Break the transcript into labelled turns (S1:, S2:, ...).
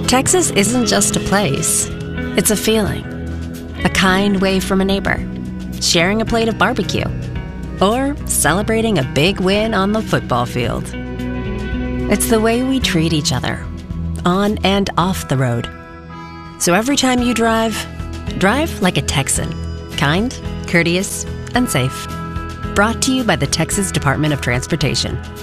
S1: Texas isn't just a place, it's a feeling. A kind wave from a neighbor, sharing a plate of barbecue, or celebrating a big win on the football field. It's the way we treat each other, on and off the road. So every time you drive like a Texan. Kind, courteous, and safe. Brought to you by the Texas Department of Transportation.